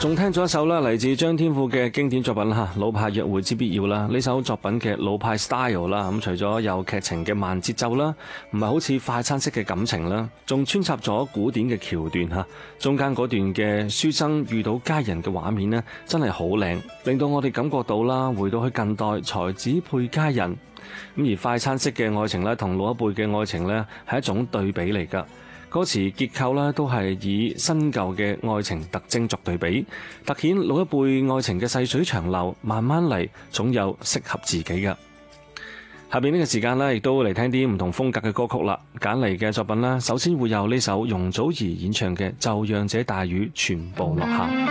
仲聽咗一首啦，嚟自張天賦嘅經典作品啦，老派約會之必要啦。呢首作品嘅老派 style 啦，咁除咗有劇情嘅慢節奏啦，唔係好似快餐式嘅感情啦，仲穿插咗古典嘅橋段吓，中間嗰段嘅書生遇到佳人嘅畫面呢，真係好靚，令到我哋感覺到啦，回到去近代才子配佳人。咁而快餐式嘅愛情咧，同老一輩嘅愛情咧，係一種對比嚟噶。歌詞結構咧都係以新舊嘅愛情特徵作對比，凸顯老一輩愛情嘅細水長流，慢慢嚟，總有適合自己嘅。下邊呢個時間咧，亦都嚟聽啲唔同風格嘅歌曲啦。揀嚟嘅作品咧，首先會有呢首容祖兒演唱嘅《就讓這大雨全部落下》。